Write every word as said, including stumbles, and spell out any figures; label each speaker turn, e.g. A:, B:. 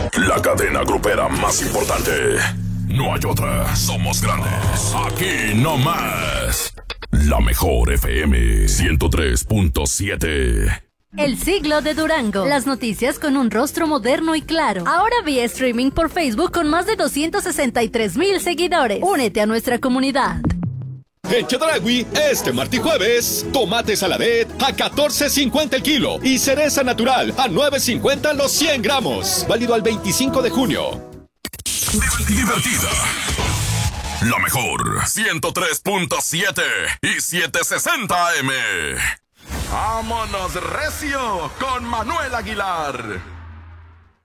A: La cadena grupera más importante. No hay otra. Somos grandes. Aquí no más. La mejor F M ciento tres punto siete.
B: El siglo de Durango. Las noticias con un rostro moderno y claro. Ahora vía streaming por Facebook con más de doscientos sesenta y tres mil seguidores. Únete a nuestra comunidad.
C: En Chedraui, este martes y jueves, tomate saladet a catorce cincuenta el kilo y cereza natural a nueve cincuenta los cien gramos. Válido al veinticinco de junio.
A: Divertida. La mejor ciento tres punto siete y setecientos sesenta A M. Vámonos recio con Manuel Aguilar.